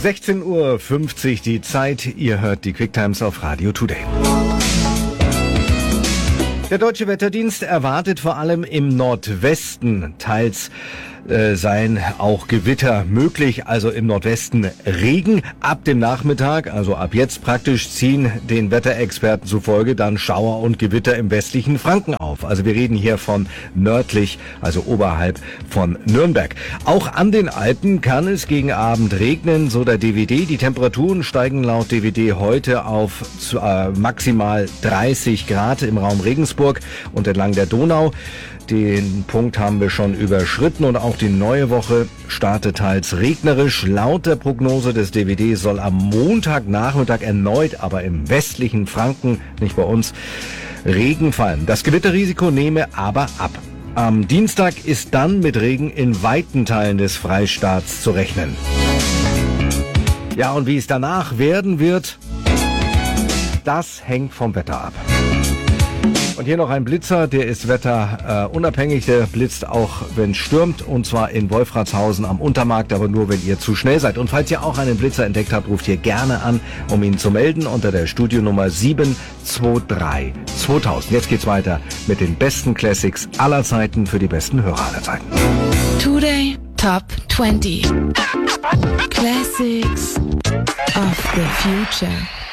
16:50 Uhr die Zeit. Ihr hört die Quicktimes auf Radio Today. Der Deutsche Wetterdienst erwartet vor allem im Nordwesten teils seien auch Gewitter möglich, also im Nordwesten Regen. Ab dem Nachmittag, also ab jetzt praktisch, ziehen den Wetterexperten zufolge dann Schauer und Gewitter im westlichen Franken auf. Also wir reden hier von nördlich, also oberhalb von Nürnberg. Auch an den Alpen kann es gegen Abend regnen, so der DWD. Die Temperaturen steigen laut DWD heute auf maximal 30 Grad im Raum Regensburg und entlang der Donau. Den Punkt haben wir schon überschritten und auch die neue Woche startet teils regnerisch. Laut der Prognose des DWD soll am Montagnachmittag erneut, aber im westlichen Franken, nicht bei uns, Regen fallen. Das Gewitterrisiko nehme aber ab. Am Dienstag ist dann mit Regen in weiten Teilen des Freistaats zu rechnen. Ja, und wie es danach werden wird, das hängt vom Wetter ab. Und hier noch ein Blitzer, der ist wetterunabhängig, der blitzt auch, wenn es stürmt, und zwar in Wolfratshausen am Untermarkt, aber nur, wenn ihr zu schnell seid. Und falls ihr auch einen Blitzer entdeckt habt, ruft hier gerne an, um ihn zu melden, unter der Studionummer 723 2000. Jetzt geht's weiter mit den besten Classics aller Zeiten für die besten Hörer aller Zeiten. Today Top 20 Classics of the Future.